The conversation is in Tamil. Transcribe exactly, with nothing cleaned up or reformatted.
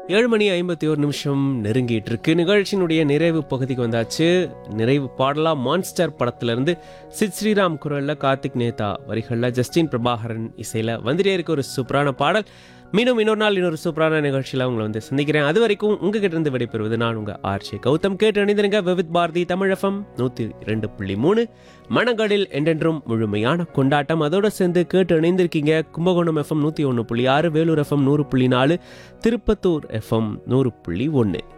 ஏழு மணி ஐம்பத்தி ஒரு நிமிஷம் நெருங்கிட்டு இருக்கு. நிகழ்ச்சியினுடைய நிறைவு பகுதிக்கு வந்தாச்சு. நிறைவு பாடலா மான்ஸ்டர் படத்திலிருந்து சித் ஸ்ரீராம் குரல்ல, கார்த்திக் நேதா வரிகள்ல, ஜஸ்டின் பிரபாகரன் இசையில வந்துட்டே இருக்க ஒரு சூப்பரான பாடல். மீண்டும் இன்னொரு நாள் இன்னொரு சூப்பரான நிகழ்ச்சியில் உங்களை வந்து சந்திக்கிறேன். அது வரைக்கும் உங்ககிட்ட இருந்து விடைபெறுவது நான் உங்க ஆர்ச்சி கௌதம். கேட்டு அணிந்திருங்க விவித் பாரதி தமிழ் எஃப்எம் நூற்றி ரெண்டு புள்ளி மூணு. மனங்களில் என்றென்றும் முழுமையான கொண்டாட்டம். அதோட சேர்ந்து கேட்டு இணைந்திருக்கீங்க கும்பகோணம் எஃப்எம் நூற்றி ஒன்று புள்ளி ஆறு, வேலூர் எஃப்எம் நூறு புள்ளி நாலு, திருப்பத்தூர் எஃப்எம் நூறு புள்ளி ஒன்று.